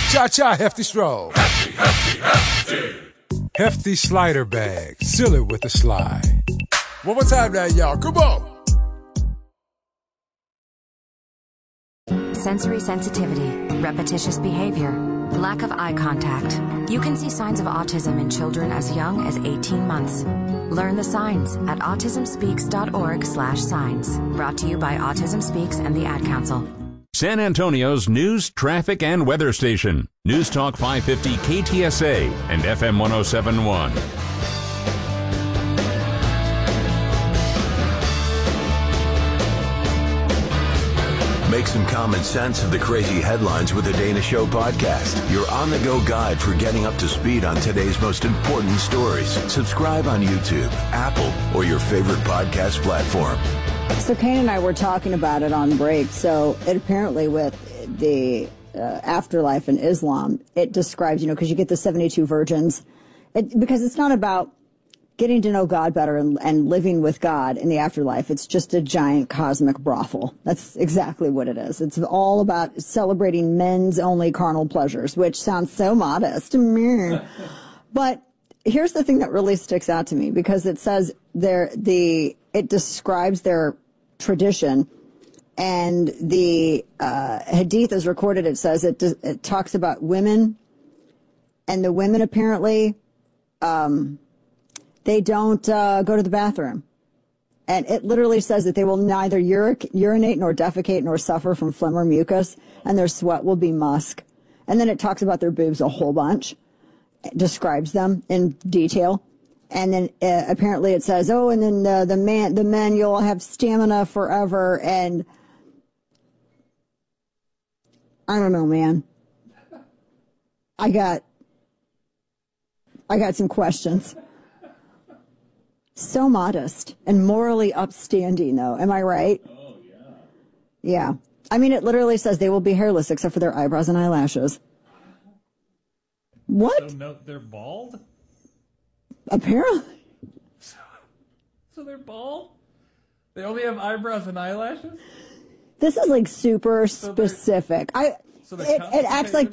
Cha-cha, Hefty Stroll. Hefty slider bag. Seal it with a slide. One more time now, y'all. Come on. Sensory sensitivity, repetitious behavior, lack of eye contact. You can see signs of autism in children as young as 18 months. Learn the signs at autismspeaks.org/signs. Brought to you by Autism Speaks and the Ad Council. San Antonio's news, traffic, and weather station. News Talk 550 KTSA and FM 107.1. Make some common sense of the crazy headlines with the Dana Show podcast. Your on-the-go guide for getting up to speed on today's most important stories. Subscribe on YouTube, Apple, or your favorite podcast platform. So Kane and I were talking about it on break. So it apparently with the afterlife in Islam, it describes, because you get the 72 virgins. Because it's not about getting to know God better and living with God in the afterlife. It's just a giant cosmic brothel. That's exactly what it is. It's all about celebrating men's only carnal pleasures, which sounds so modest. But here's the thing that really sticks out to me, because it says it describes their tradition, and the hadith is recorded. It says it talks about women, and the women apparently they don't go to the bathroom. And it literally says that they will neither urinate nor defecate nor suffer from phlegm or mucus, and their sweat will be musk. And then it talks about their boobs a whole bunch. It describes them in detail. And then apparently it says, and then the men, you'll have stamina forever. And I don't know, man. I got some questions. So modest and morally upstanding, though. Am I right? Oh, yeah. Yeah. I mean, it literally says they will be hairless except for their eyebrows and eyelashes. What? So no, they're bald? Apparently. So they're bald? They only have eyebrows and eyelashes? This is like super specific. It acts like